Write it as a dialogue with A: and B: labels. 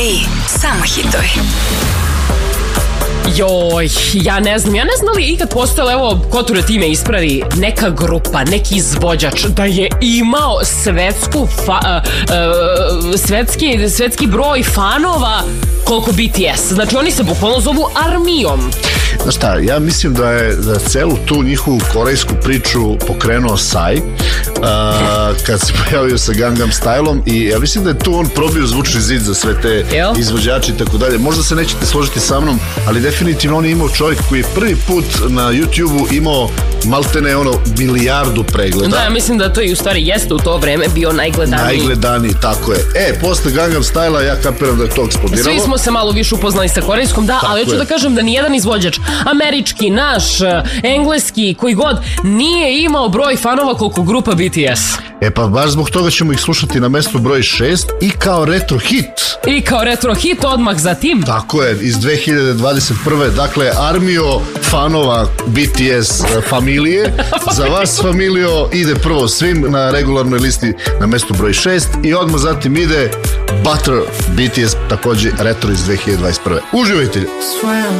A: Samo hitovi.
B: Joj, ja ne znam li je ikad postojala, evo, Koture time ispravi, neka grupa, neki izvođač da je imao svetski broj fanova koliko BTS. Znači oni se bukvalno zovu armijom.
C: Znaš šta, ja mislim da je za celu tu njihovu korejsku priču pokrenuo Psy kad se pojavio sa Gangnam Styleom i ja mislim da je tu on probio zvučni zid za sve te izvođače i tako dalje. Možda se nećete složiti sa mnom, ali definitivno on je imao čovjek koji je prvi put na YouTube-u imao maltene milijardu pregleda.
B: Da, ja mislim da to i u stvari jeste u to vreme bio
C: najgledaniji, tako je. Posle Gangnam Style-a ja kapiram da je to eksplodiralo.
B: Svi smo se malo više upoznali sa korejskom, da, ali hoću da kažem da nijedan izvođač, američki, naš, engleski, koji god, nije imao broj fanova koliko grupa BTS.
C: Pa baš zbog toga ćemo ih slušati na mestu broj 6 i kao retro hit
B: odmah za tim.
C: Tako je, iz 2021. Dakle, armijo fanova BTS familije. Za vas, familijo, ide prvo Swim na regularnoj listi na mestu broj 6 i odmah zatim ide Butter BTS, takođe retro iz 2021. Uživajte!